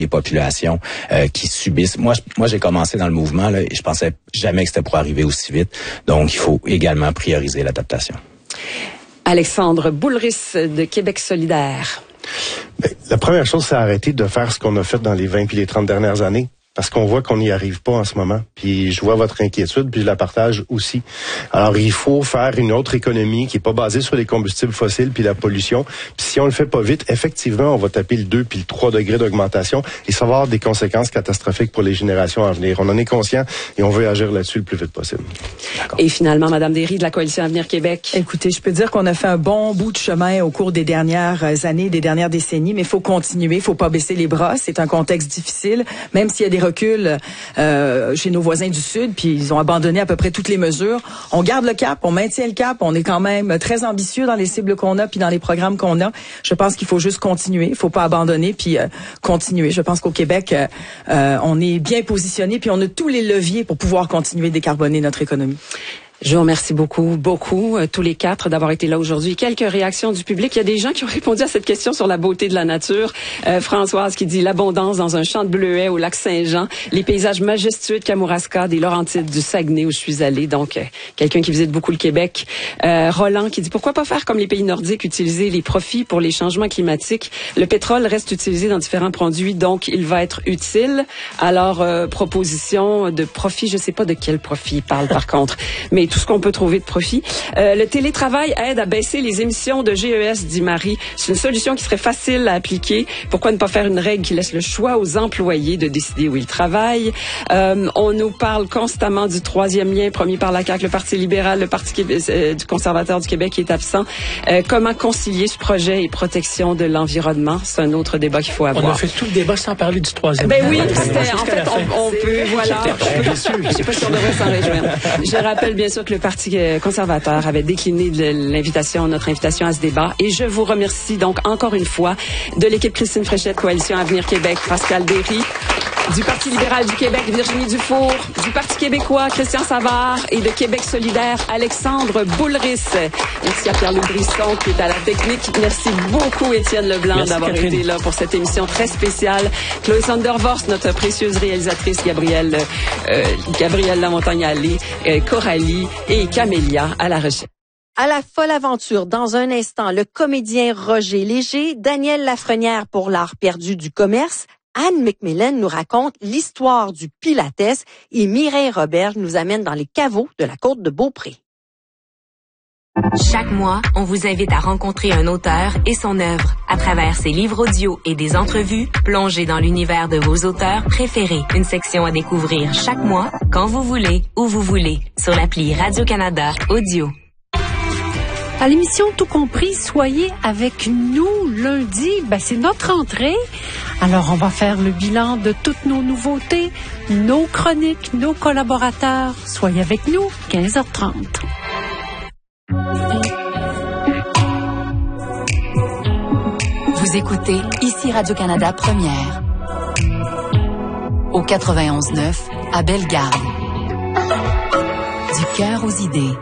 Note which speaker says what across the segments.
Speaker 1: les populations qui subissent. Moi, j'ai commencé dans le mouvement là, et je pensais jamais que c'était pour arriver aussi vite. Donc, il faut également prioriser l'adaptation.
Speaker 2: Alexandre Boulris de Québec solidaire.
Speaker 3: La première chose, c'est arrêter de faire ce qu'on a fait dans les 20 puis les 30 dernières années. Parce qu'on voit qu'on n'y arrive pas en ce moment. Puis je vois votre inquiétude, puis je la partage aussi. Alors, il faut faire une autre économie qui est pas basée sur les combustibles fossiles puis la pollution. Puis si on le fait pas vite, effectivement, on va taper le 2 puis le 3 degrés d'augmentation et ça va avoir des conséquences catastrophiques pour les générations à venir. On en est conscient et on veut agir là-dessus le plus vite possible.
Speaker 2: Et finalement, Madame Derry de la Coalition Avenir Québec.
Speaker 4: Écoutez, je peux dire qu'on a fait un bon bout de chemin au cours des dernières années, des dernières décennies, mais il faut continuer, il faut pas baisser les bras. C'est un contexte difficile, même s'il y a des recul chez nos voisins du Sud, puis ils ont abandonné à peu près toutes les mesures. On garde le cap, on maintient le cap, on est quand même très ambitieux dans les cibles qu'on a puis dans les programmes qu'on a. Je pense qu'il faut juste continuer, il faut pas abandonner puis continuer. Je pense qu'au Québec, on est bien positionné puis on a tous les leviers pour pouvoir continuer de décarboner notre économie.
Speaker 2: Je vous remercie beaucoup, tous les quatre, d'avoir été là aujourd'hui. Quelques réactions du public. Il y a des gens qui ont répondu à cette question sur la beauté de la nature. Françoise qui dit l'abondance dans un champ de bleuets au lac Saint-Jean, les paysages majestueux de Kamouraska, des Laurentides, du Saguenay où je suis allée. Donc, quelqu'un qui visite beaucoup le Québec. Roland qui dit pourquoi pas faire comme les pays nordiques, utiliser les profits pour les changements climatiques. Le pétrole reste utilisé dans différents produits, donc il va être utile. Alors, proposition de profit, je sais pas de quel profit il parle par contre, mais tout ce qu'on peut trouver de profit. Le télétravail aide à baisser les émissions de GES, dit Marie. C'est une solution qui serait facile à appliquer. Pourquoi ne pas faire une règle qui laisse le choix aux employés de décider où ils travaillent? On nous parle constamment du troisième lien promis par la CAQ, le Parti libéral, le Parti du conservateur du Québec qui est absent. Comment concilier ce projet et protection de l'environnement? C'est un autre débat qu'il faut avoir.
Speaker 5: On a fait tout le débat sans parler du troisième lien.
Speaker 2: Ben oui, en fait, on peut, voilà. Je sais pas si on devrait s'en réjouir. Je rappelle bien sûr que le Parti conservateur avait décliné notre invitation à ce débat. Et je vous remercie donc encore une fois de l'équipe Christine Fréchette, Coalition Avenir Québec, Pascal Derry, du Parti libéral du Québec, Virginie Dufour, du Parti québécois, Christian Savard et de Québec solidaire, Alexandre Boulris. Merci à Pierre-Loup Brisson qui est à la technique. Merci beaucoup Étienne Leblanc d'avoir été là pour cette émission très spéciale. Chloé Sondervorst, notre précieuse réalisatrice, Gabrielle Lamontagne-Allé, Coralie et Camélia à la recherche.
Speaker 6: À la folle aventure, dans un instant, le comédien Roger Léger, Daniel Lafrenière pour l'art perdu du commerce, Anne McMillan nous raconte l'histoire du Pilates et Mireille Roberge nous amène dans les caveaux de la côte de Beaupré.
Speaker 7: Chaque mois, on vous invite à rencontrer un auteur et son œuvre. À travers ses livres audio et des entrevues, plongez dans l'univers de vos auteurs préférés. Une section à découvrir chaque mois, quand vous voulez, où vous voulez, sur l'appli Radio-Canada Audio.
Speaker 8: À l'émission Tout compris, soyez avec nous lundi. C'est notre entrée. Alors, on va faire le bilan de toutes nos nouveautés, nos chroniques, nos collaborateurs. Soyez avec nous, 15h30.
Speaker 9: Vous écoutez ici Radio-Canada Première. Au 91.9, à Bellegarde. Du cœur aux idées.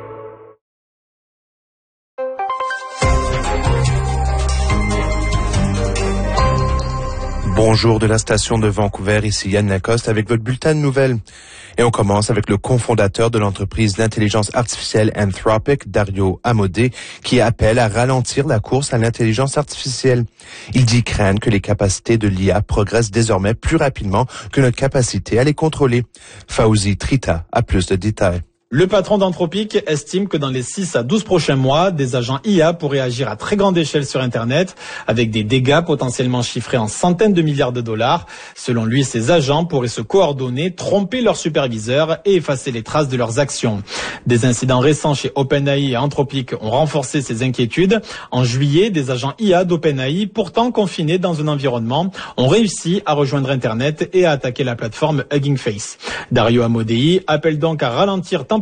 Speaker 10: Bonjour de la station de Vancouver, ici Yann Lacoste avec votre bulletin de nouvelles. Et on commence avec le cofondateur de l'entreprise d'intelligence artificielle Anthropic, Dario Amodei, qui appelle à ralentir la course à l'intelligence artificielle. Il dit craindre que les capacités de l'IA progressent désormais plus rapidement que notre capacité à les contrôler. Fauzi Trita a plus de détails.
Speaker 11: Le patron d'Anthropic estime que dans les 6 à 12 prochains mois, des agents IA pourraient agir à très grande échelle sur Internet, avec des dégâts potentiellement chiffrés en centaines de milliards de dollars. Selon lui, ces agents pourraient se coordonner, tromper leurs superviseurs et effacer les traces de leurs actions. Des incidents récents chez OpenAI et Anthropic ont renforcé ces inquiétudes. En juillet, des agents IA d'OpenAI, pourtant confinés dans un environnement, ont réussi à rejoindre Internet et à attaquer la plateforme Hugging Face. Dario Amodei appelle donc à ralentir temporairement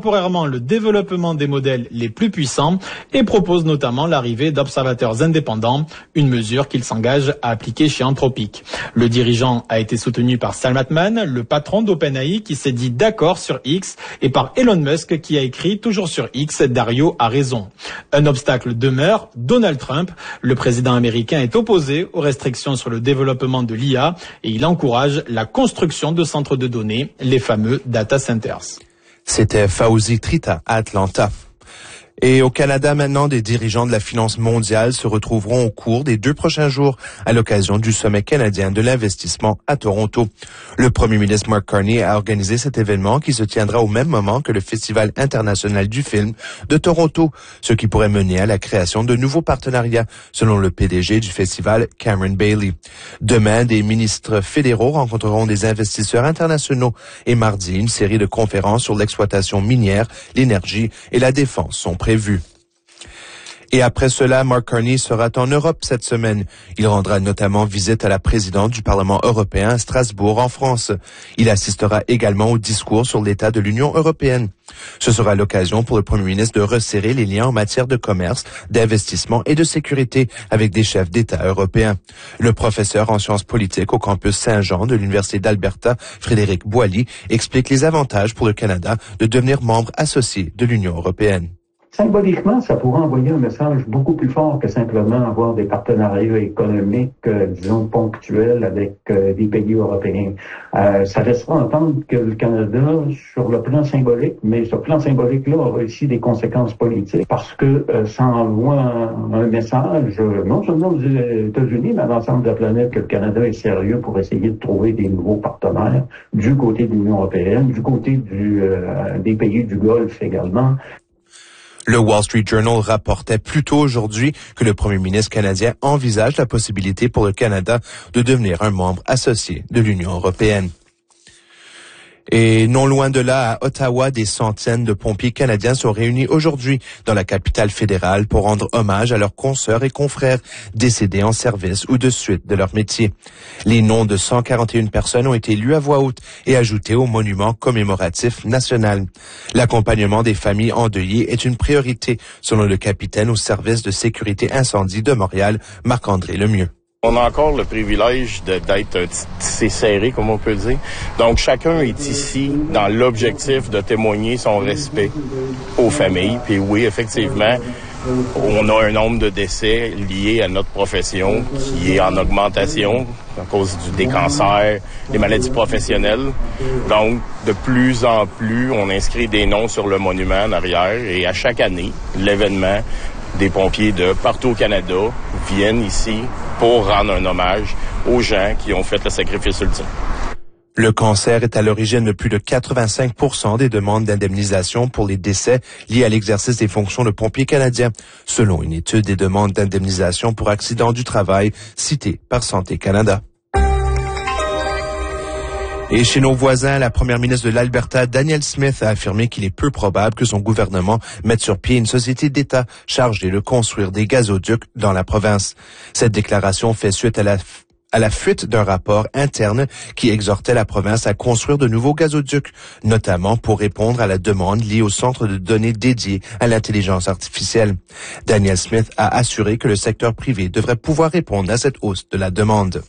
Speaker 11: temporairement le développement des modèles les plus puissants et propose notamment l'arrivée d'observateurs indépendants, une mesure qu'il s'engage à appliquer chez Anthropic. Le dirigeant a été soutenu par Sam Altman, le patron d'OpenAI qui s'est dit d'accord sur X, et par Elon Musk qui a écrit toujours sur X, Dario a raison. Un obstacle demeure, Donald Trump. Le président américain est opposé aux restrictions sur le développement de l'IA et il encourage la construction de centres de données, les fameux data centers.
Speaker 10: C'était Fauzi Trita à Atlanta. Et au Canada maintenant, des dirigeants de la finance mondiale se retrouveront au cours des 2 prochains jours à l'occasion du sommet canadien de l'investissement à Toronto. Le premier ministre Mark Carney a organisé cet événement qui se tiendra au même moment que le Festival international du film de Toronto, ce qui pourrait mener à la création de nouveaux partenariats, selon le PDG du festival, Cameron Bailey. Demain, des ministres fédéraux rencontreront des investisseurs internationaux et mardi, une série de conférences sur l'exploitation minière, l'énergie et la défense sont prévues. Et après cela, Mark Carney sera en Europe cette semaine. Il rendra notamment visite à la présidente du Parlement européen à Strasbourg, en France. Il assistera également au discours sur l'état de l'Union européenne. Ce sera l'occasion pour le Premier ministre de resserrer les liens en matière de commerce, d'investissement et de sécurité avec des chefs d'État européens. Le professeur en sciences politiques au campus Saint-Jean de l'Université d'Alberta, Frédéric Boilly, explique les avantages pour le Canada de devenir membre associé de l'Union européenne.
Speaker 12: Symboliquement, ça pourrait envoyer un message beaucoup plus fort que simplement avoir des partenariats économiques, disons, ponctuels avec des pays européens. Ça laissera entendre que le Canada, sur le plan symbolique, mais ce plan symbolique-là aura aussi des conséquences politiques parce que ça envoie un message, non seulement aux États-Unis, mais à l'ensemble de la planète, que le Canada est sérieux pour essayer de trouver des nouveaux partenaires du côté de l'Union européenne, du côté des pays du Golfe également.
Speaker 10: Le Wall Street Journal rapportait plus tôt aujourd'hui que le premier ministre canadien envisage la possibilité pour le Canada de devenir un membre associé de l'Union européenne. Et non loin de là, à Ottawa, des centaines de pompiers canadiens sont réunis aujourd'hui dans la capitale fédérale pour rendre hommage à leurs consoeurs et confrères décédés en service ou de suite de leur métier. Les noms de 141 personnes ont été lus à voix haute et ajoutés au monument commémoratif national. L'accompagnement des familles endeuillées est une priorité, selon le capitaine au service de sécurité incendie de Montréal, Marc-André Lemieux.
Speaker 13: On a encore le privilège d'être tissé serré, comme on peut dire. Donc, chacun est ici dans l'objectif de témoigner son respect aux familles. Puis oui, effectivement, on a un nombre de décès liés à notre profession qui est en augmentation à cause des cancers, des maladies professionnelles. Donc, de plus en plus, on inscrit des noms sur le monument en arrière. Et à chaque année, l'événement, des pompiers de partout au Canada viennent ici pour rendre un hommage aux gens qui ont fait le sacrifice ultime.
Speaker 10: Le cancer est à l'origine de plus de 85% des demandes d'indemnisation pour les décès liés à l'exercice des fonctions de pompiers canadiens, selon une étude des demandes d'indemnisation pour accidents du travail citée par Santé Canada. Et chez nos voisins, la première ministre de l'Alberta, Danielle Smith, a affirmé qu'il est peu probable que son gouvernement mette sur pied une société d'État chargée de construire des gazoducs dans la province. Cette déclaration fait suite à la fuite d'un rapport interne qui exhortait la province à construire de nouveaux gazoducs, notamment pour répondre à la demande liée au centre de données dédié à l'intelligence artificielle. Danielle Smith a assuré que le secteur privé devrait pouvoir répondre à cette hausse de la demande.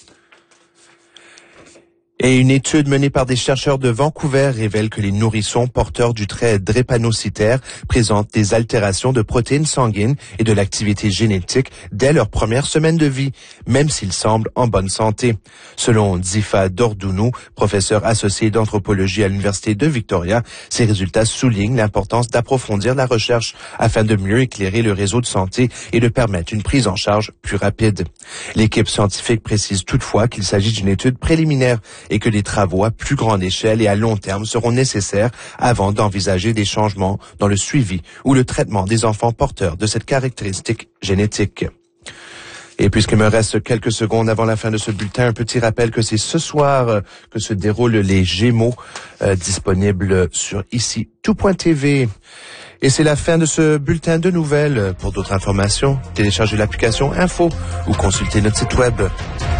Speaker 10: Et une étude menée par des chercheurs de Vancouver révèle que les nourrissons porteurs du trait drépanocytaire présentent des altérations de protéines sanguines et de l'activité génétique dès leur première semaine de vie, même s'ils semblent en bonne santé. Selon Zifa Dordounou, professeur associé d'anthropologie à l'Université de Victoria, ces résultats soulignent l'importance d'approfondir la recherche afin de mieux éclairer le réseau de santé et de permettre une prise en charge plus rapide. L'équipe scientifique précise toutefois qu'il s'agit d'une étude préliminaire et que des travaux à plus grande échelle et à long terme seront nécessaires avant d'envisager des changements dans le suivi ou le traitement des enfants porteurs de cette caractéristique génétique. Et puisqu'il me reste quelques secondes avant la fin de ce bulletin, un petit rappel que c'est ce soir que se déroulent les Gémeaux, disponibles sur ici tout.tv. Et c'est la fin de ce bulletin de nouvelles. Pour d'autres informations, téléchargez l'application Info ou consultez notre site web.